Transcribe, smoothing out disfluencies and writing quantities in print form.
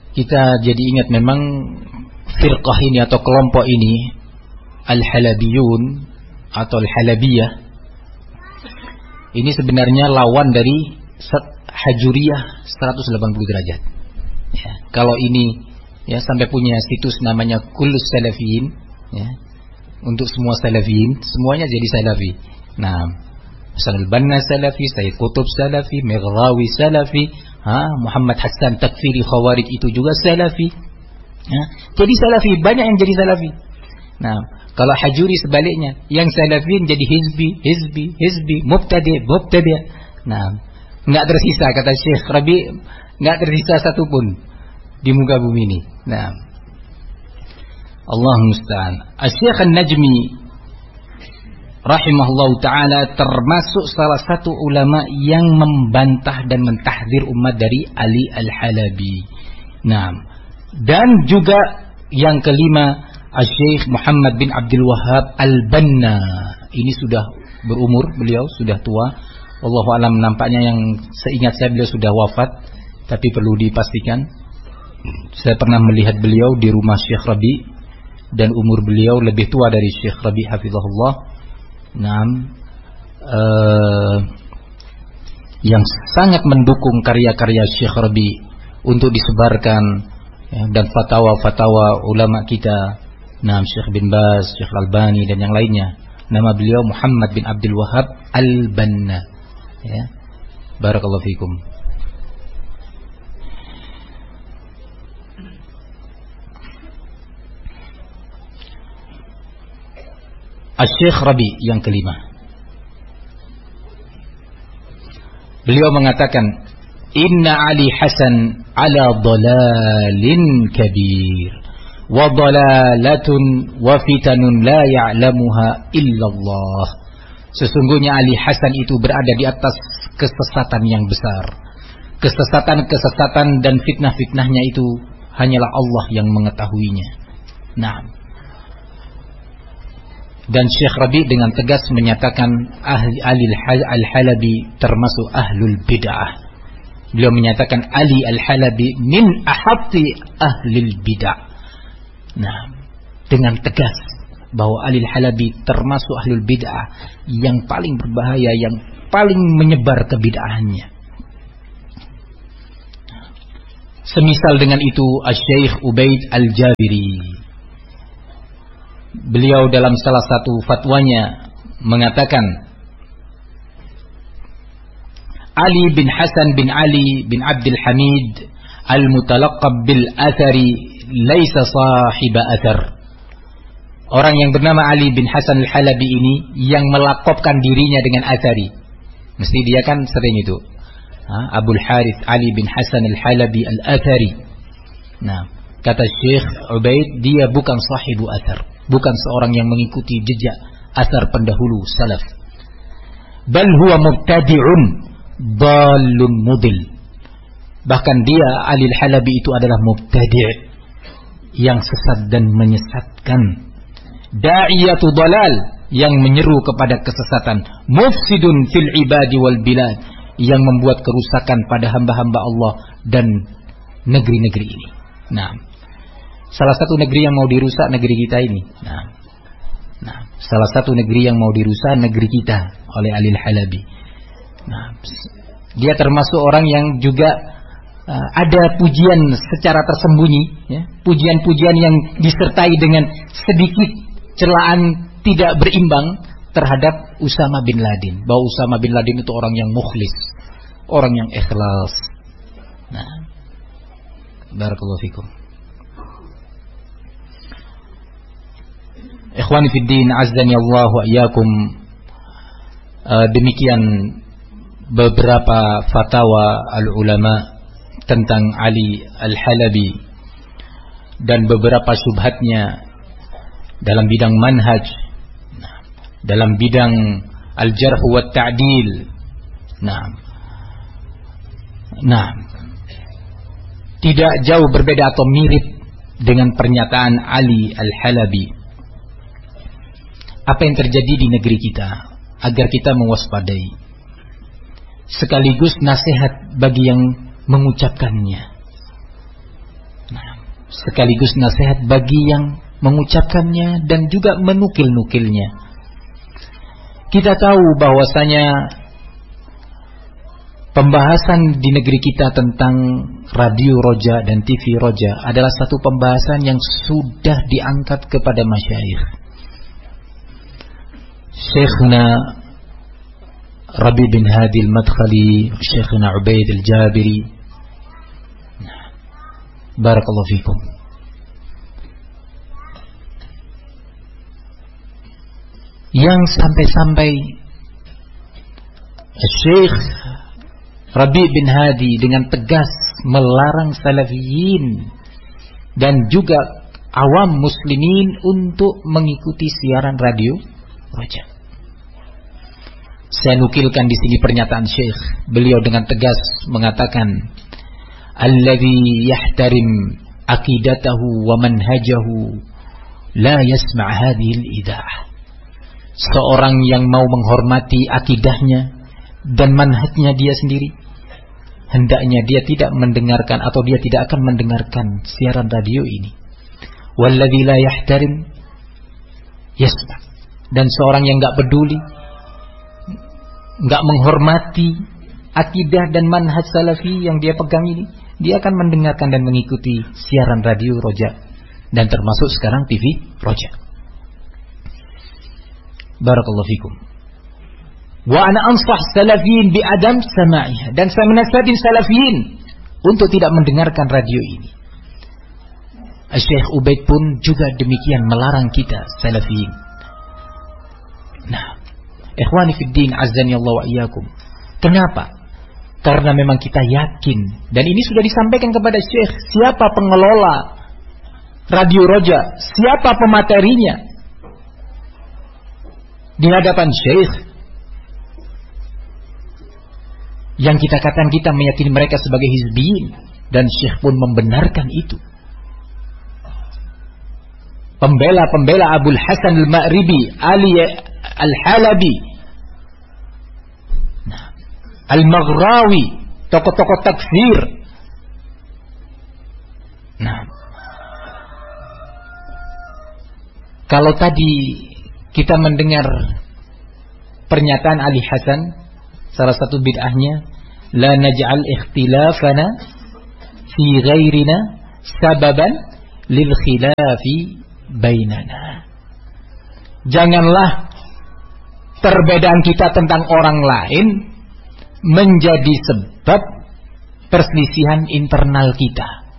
kita jadi ingat memang firqah ini atau kelompok ini Al-Halabiyun atau Al-Halabiyah ini sebenarnya lawan dari Hajuriyah 180 derajat. Ya, kalau ini ya sampai punya situs namanya Kullus Salafiyin, ya, untuk semua salafiyin, semuanya jadi salafi. Nah, Hasan al-Banna salafi, Sayyid Qutb salafi, Meghrawi salafi, Muhammad Hassan Takfiri Khawarij itu juga salafi. Ya, jadi salafi, banyak yang jadi salafi. Nah, kalau Hajuri sebaliknya, yang salafiyin jadi hizbi, mubtadi. Nah, enggak tersisa, kata Syekh Rabi, enggak tersisa satupun di muka bumi ini. Nah, Allah musta'an. Syekh An-Najmi rahimahullah ta'ala termasuk salah satu ulama yang membantah dan mentahdir umat dari Ali Al-Halabi. Nah, dan juga yang kelima Syekh Muhammad bin Abdul Wahhab Al-Banna. Ini sudah berumur, beliau sudah tua. Wallahu alam, nampaknya yang seingat saya beliau sudah wafat, tapi perlu dipastikan. Saya pernah melihat beliau di rumah Syekh Rabi dan umur beliau lebih tua dari Syekh Rabi hafizahullah. Yang sangat mendukung karya-karya Syekh Rabi untuk disebarkan, ya, dan fatwa-fatwa ulama kita. Syekh bin Baz, Syekh Al-Albani dan yang lainnya. Nama beliau Muhammad bin Abdul Wahhab Al-Banna. Ya. Barakallahu fikum. Syekh Rabi yang kelima. Beliau mengatakan, "Inna Ali Hasan ala dhalalin kabir. Wa dhalalatun wa fitanun la ya'lamuha illallah." Sesungguhnya Ali Hasan itu berada di atas kesesatan yang besar. Kesesatan dan fitnah-fitnahnya itu hanyalah Allah yang mengetahuinya. Nah, dan Syekh Rabi dengan tegas menyatakan Ali Al-Halabi termasuk ahlul bid'ah. Beliau menyatakan Ali Al-Halabi min ahatti ahlil bid'ah. Nah, dengan tegas bahwa Ali Al-Halabi termasuk ahlul bid'ah yang paling berbahaya, yang paling menyebar kebid'ahannya. Semisal dengan itu Syekh Ubaid Al-Jabiri, beliau dalam salah satu fatwanya mengatakan, Ali bin Hasan bin Ali bin Abdul Hamid al-mutalaqqab bil athari laisa sahiba athar. Orang yang bernama Ali bin Hasan al-Halabi ini yang melakopkan dirinya dengan athari. Mesti dia kan sering itu. Abul Harith Ali bin Hasan al-Halabi al-Athari. Nah, kata Syekh Ubaid, dia bukan sahibu athar, bukan seorang yang mengikuti jejak athar pendahulu salaf. Bal huwa mubtadi'un dhalun mudil. Bahkan dia Ali al-Halabi itu adalah mubtadi' yang sesat dan menyesatkan. Da'iyatu dhalal, yang menyeru kepada kesesatan. Mufsidun fil ibadi wal bilad, yang membuat kerusakan pada hamba-hamba Allah dan negeri-negeri ini. Nah, salah satu negeri yang mau dirusak negeri kita ini. Nah, salah satu negeri yang mau dirusak negeri kita oleh Ali Al-Halabi. Nah, dia termasuk orang yang juga ada pujian secara tersembunyi, ya, pujian-pujian yang disertai dengan sedikit celaan tidak berimbang terhadap Usama bin Laden, bahwa Usama bin Laden itu orang yang mukhlis, orang yang ikhlas. Nah, barakallahu fikum. Ikhwani fid din, azzani Allah wa iyyakum. Demikian beberapa fatwa al-ulama tentang Ali Al-Halabi dan beberapa syubhatnya dalam bidang manhaj, dalam bidang al-jarh wa ta'dil. Nah, tidak jauh berbeda atau mirip dengan pernyataan Ali Al-Halabi. Apa yang terjadi di negeri kita agar kita mewaspadai, sekaligus nasihat bagi yang mengucapkannya. sekaligus nasihat bagi yang mengucapkannya dan juga menukil-nukilnya. Kita tahu bahwasanya pembahasan di negeri kita tentang radio Roja dan TV Roja adalah satu pembahasan yang sudah diangkat kepada masyayikh. Syekhna Rabi bin Hadi al-Madkhali, Syekhna Ubaid al-Jabiri. Barakallahu fikum. Yang sampai-sampai Syekh Rabi bin Hadi dengan tegas melarang salafiyin dan juga awam muslimin untuk mengikuti siaran radio Roja. Saya nukilkan di sini pernyataan Syekh. Beliau dengan tegas mengatakan, "Alladzi yahtarim aqidatahu wa manhajahu la yasma' hadhihi al-idah." Seorang yang mau menghormati akidahnya dan manhajnya dia sendiri, hendaknya dia tidak mendengarkan atau dia tidak akan mendengarkan siaran radio ini. Walladzi la yahtarim yasma'. Dan seorang yang enggak peduli, enggak menghormati akidah dan manhaj salafi yang dia pegang ini, dia akan mendengarkan dan mengikuti siaran radio Roja dan termasuk sekarang TV Roja. Barakallahu fikum. Wa ana ansah salafiyin bi adam sama'iha, dan saya menasihatin salafiyin untuk tidak mendengarkan radio ini. Syekh Ubaid pun juga demikian melarang kita salafiyin. Nah, ikhwani fid din azzani Allah wa iyyakum. Kenapa? Karena memang kita yakin, dan ini sudah disampaikan kepada Syekh, siapa pengelola radio Roja, siapa pematerinya di hadapan Syekh. Yang kita katakan kita meyakini mereka sebagai hizbiyin, dan Syekh pun membenarkan itu. Pembela-pembela Abul Hasan al-Ma'ribi, Ali al-Halabi, Al-Maghrawi, tokoh-tokoh takfir. Nah, kalau tadi kita mendengar pernyataan Ali Hasan, salah satu bid'ahnya, la naj'al ikhtilafana fi ghairina sababan lil khilafi bainana. Janganlah perbedaan kita tentang orang lain menjadi sebab perselisihan internal kita.